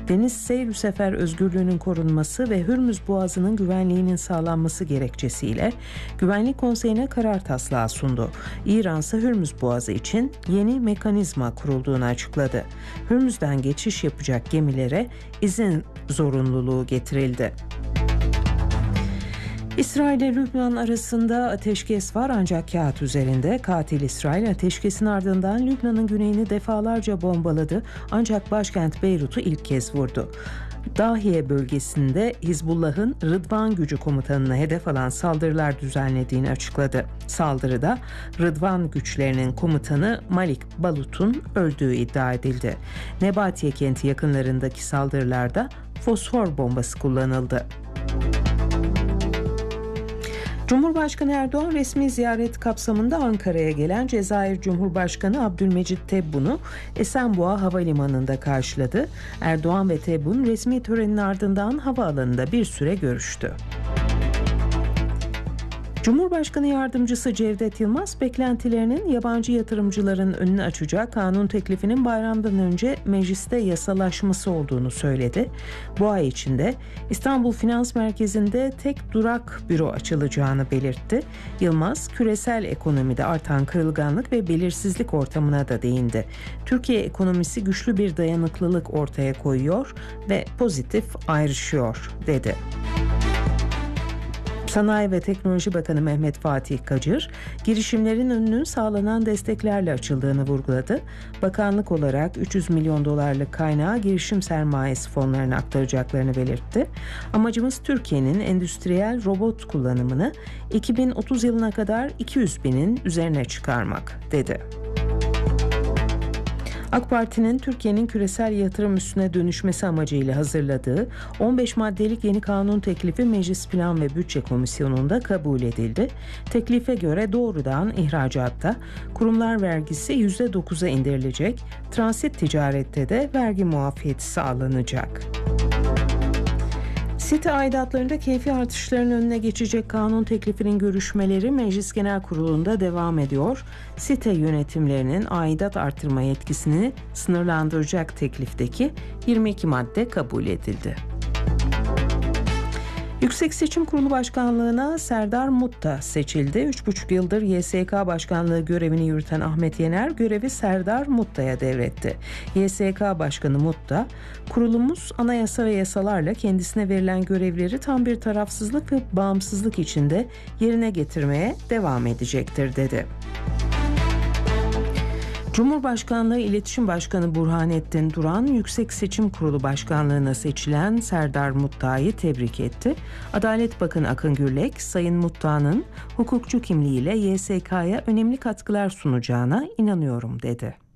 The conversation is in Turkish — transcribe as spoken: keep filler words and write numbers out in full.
deniz seyr sefer özgürlüğünün korunması ve Hürmüz Boğazı'nın güvenliğinin sağlanması gerekçesiyle Güvenlik Konseyi'ne karar taslağı sundu. İran ise Hürmüz Boğazı için yeni mekanizma kurulduğunu açıkladı. Hürmüz'den geçiş yapacak gemilere izin zorunluluğu getirildi. İsrail ile Lübnan arasında ateşkes var ancak kağıt üzerinde. Katil İsrail ateşkesin ardından Lübnan'ın güneyini defalarca bombaladı ancak başkent Beyrut'u ilk kez vurdu. Dahiye bölgesinde Hizbullah'ın Rıdvan Gücü komutanına hedef alan saldırılar düzenlediğini açıkladı. Saldırıda Rıdvan güçlerinin komutanı Malik Balut'un öldüğü iddia edildi. Nebatiye kenti yakınlarındaki saldırılarda fosfor bombası kullanıldı. Cumhurbaşkanı Erdoğan resmi ziyaret kapsamında Ankara'ya gelen Cezayir Cumhurbaşkanı Abdülmecit Tebbun'u Esenboğa Havalimanı'nda karşıladı. Erdoğan ve Tebbun resmi törenin ardından havaalanında bir süre görüştü. Cumhurbaşkanı Yardımcısı Cevdet Yılmaz, beklentilerinin yabancı yatırımcıların önünü açacak kanun teklifinin bayramdan önce mecliste yasalaşması olduğunu söyledi. Bu ay içinde İstanbul Finans Merkezi'nde tek durak büro açılacağını belirtti. Yılmaz, küresel ekonomide artan kırılganlık ve belirsizlik ortamına da değindi. Türkiye ekonomisi güçlü bir dayanıklılık ortaya koyuyor ve pozitif ayrışıyor, dedi. Sanayi ve Teknoloji Bakanı Mehmet Fatih Kacır, girişimlerin önünün sağlanan desteklerle açıldığını vurguladı. Bakanlık olarak üç yüz milyon dolarlık kaynağı girişim sermayesi fonlarına aktaracaklarını belirtti. Amacımız Türkiye'nin endüstriyel robot kullanımını iki bin otuz yılına kadar iki yüz binin üzerine çıkarmak, dedi. AK Parti'nin Türkiye'nin küresel yatırım üssüne dönüşmesi amacıyla hazırladığı on beş maddelik yeni kanun teklifi Meclis Plan ve Bütçe Komisyonu'nda kabul edildi. Teklife göre doğrudan ihracatta kurumlar vergisi yüzde dokuza indirilecek, transit ticarette de vergi muafiyeti sağlanacak. Site aidatlarında keyfi artışların önüne geçecek kanun teklifinin görüşmeleri Meclis Genel Kurulu'nda devam ediyor. Site yönetimlerinin aidat artırma yetkisini sınırlandıracak teklifteki yirmi iki madde kabul edildi. Yüksek Seçim Kurulu Başkanlığı'na Serdar Mutta seçildi. üç buçuk yıldır Y S K Başkanlığı görevini yürüten Ahmet Yener görevi Serdar Mutta'ya devretti. Y S K Başkanı Mutta, "Kurulumuz anayasa ve yasalarla kendisine verilen görevleri tam bir tarafsızlık ve bağımsızlık içinde yerine getirmeye devam edecektir," dedi. Cumhurbaşkanlığı İletişim Başkanı Burhanettin Duran, Yüksek Seçim Kurulu Başkanlığı'na seçilen Serdar Mutta'yı tebrik etti. Adalet Bakanı Akın Gürlek, Sayın Mutta'nın hukukçu kimliğiyle Y S K'ya önemli katkılar sunacağına inanıyorum, dedi.